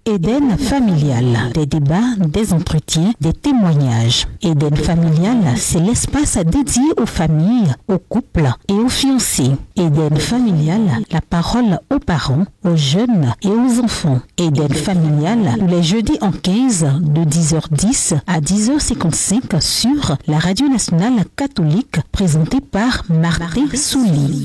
Eden familial, des débats, des entretiens, des témoignages. Eden familial, c'est l'espace dédié aux familles, aux couples et aux fiancés. Eden familial, la parole aux parents, aux jeunes et aux enfants. Eden familial, tous les jeudis en 15 de 10h10 à 10h55 sur la radio nationale catholique présentée par Martin Souli.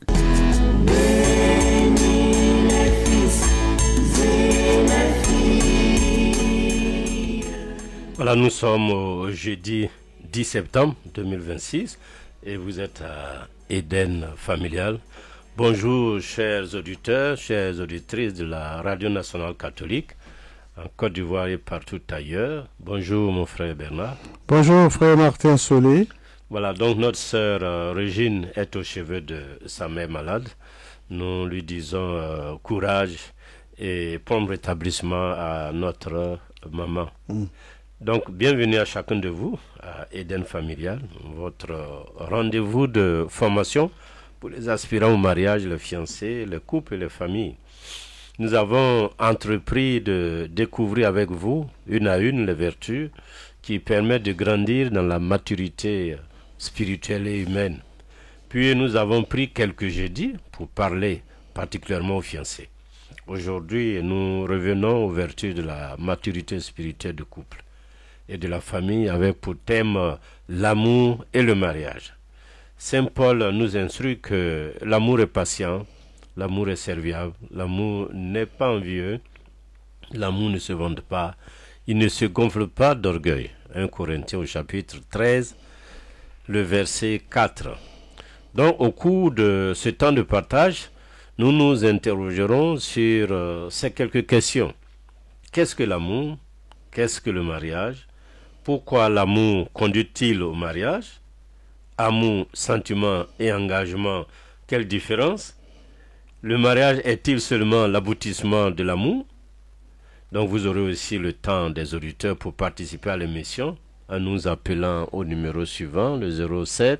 Voilà, nous sommes au jeudi 10 septembre 2026 et vous êtes à Eden familial. Bonjour chers auditeurs, chères auditrices de la radio nationale catholique en Côte d'Ivoire et partout ailleurs. Bonjour mon frère Bernard. Bonjour frère Martin Solé. Voilà, donc notre sœur Régine est au chevet de sa mère malade. Nous lui disons courage et prompt rétablissement à notre maman. Donc, bienvenue à chacun de vous à Eden Familial, votre rendez-vous de formation pour les aspirants au mariage, les fiancés, les couples et les familles. Nous avons entrepris de découvrir avec vous, une à une, les vertus qui permettent de grandir dans la maturité spirituelle et humaine. Puis, nous avons pris quelques jeudis pour parler particulièrement aux fiancés. Aujourd'hui, nous revenons aux vertus de la maturité spirituelle du couple et de la famille avec pour thème l'amour et le mariage. Saint Paul nous instruit que l'amour est patient, l'amour est serviable, l'amour n'est pas envieux, l'amour ne se vante pas, il ne se gonfle pas d'orgueil. 1 Corinthiens au chapitre 13, le verset 4. Donc au cours de ce temps de partage, nous nous interrogerons sur ces quelques questions. Qu'est-ce que l'amour? Qu'est-ce que le mariage? Pourquoi l'amour conduit-il au mariage? Amour, sentiment et engagement, quelle différence? Le mariage est-il seulement l'aboutissement de l'amour? Donc vous aurez aussi le temps des auditeurs pour participer à l'émission en nous appelant au numéro suivant, le 07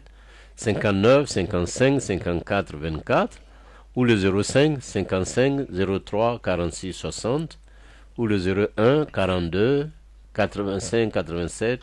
59 55 54 24 ou le 05 55 03 46 60 ou le 01 42 85 87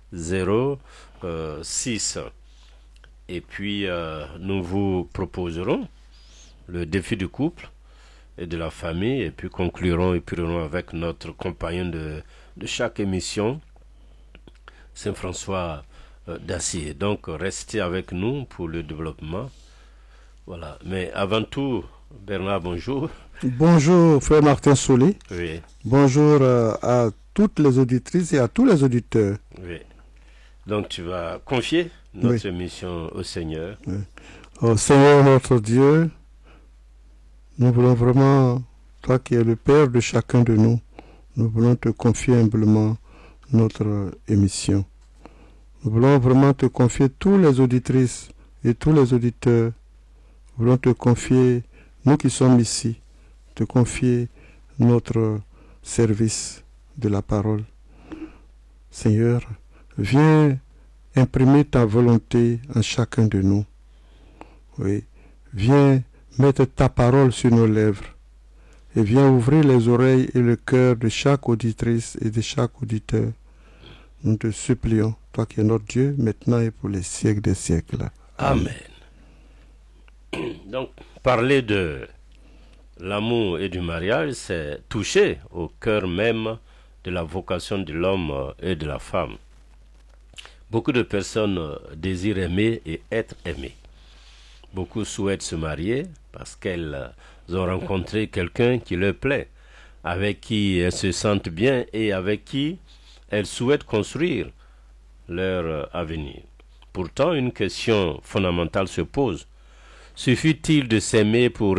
06. Et puis nous vous proposerons le défi du couple et de la famille et puis conclurons et prierons avec notre compagnon de chaque émission, Saint François d'Assier. Donc restez avec nous pour le développement. Voilà. Mais avant tout, Bernard, bonjour. Bonjour frère Martin Solé. Oui. Bonjour à toutes les auditrices et à tous les auditeurs. Oui. Donc tu vas confier notre mission au Seigneur. Oui. Oh Seigneur notre Dieu, nous voulons vraiment, toi qui es le Père de chacun de nous, nous voulons te confier humblement notre émission. Nous voulons vraiment te confier tous les auditrices et tous les auditeurs. Nous voulons te confier, nous qui sommes ici, te confier notre service de la parole. Seigneur, viens imprimer ta volonté en chacun de nous. Oui, viens mettre ta parole sur nos lèvres et viens ouvrir les oreilles et le cœur de chaque auditrice et de chaque auditeur. Nous te supplions, toi qui es notre Dieu, maintenant et pour les siècles des siècles. Amen. Donc, parler de l'amour et du mariage, c'est toucher au cœur même de la vocation de l'homme et de la femme. Beaucoup de personnes désirent aimer et être aimées. Beaucoup souhaitent se marier parce qu'elles ont rencontré quelqu'un qui leur plaît, avec qui elles se sentent bien et avec qui elles souhaitent construire leur avenir. Pourtant, une question fondamentale se pose. Suffit-il de s'aimer pour